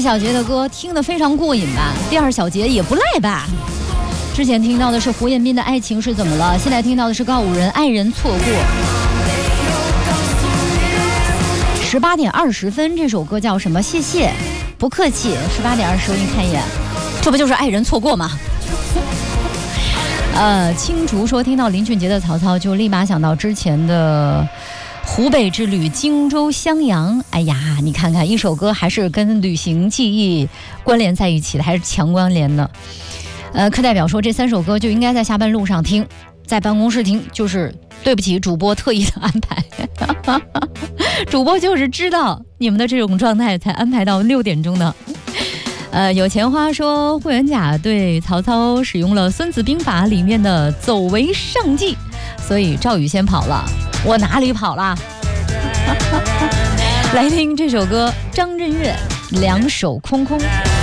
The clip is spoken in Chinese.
小节的歌听得非常过瘾吧，第二小节也不赖吧。之前听到的是胡彦斌的《爱情是怎么了》，现在听到的是告五人《爱人错过》。18点20分，这首歌叫什么？谢谢，不客气。18点20分，你看一眼，这不就是爱人错过吗？青竹说听到林俊杰的曹操，就立马想到之前的湖北之旅荆州襄阳。哎呀，你看看，一首歌还是跟旅行记忆关联在一起的，还是强关联的。课代表说这3首歌就应该在下班路上听，在办公室听，就是对不起主播特意的安排。主播就是知道你们的这种状态才安排到6点钟的。有钱花说霍元甲对曹操使用了《孙子兵法》里面的走为上计，所以赵宇先跑了。我哪里跑了？来听这首歌，张震岳《两手空空》。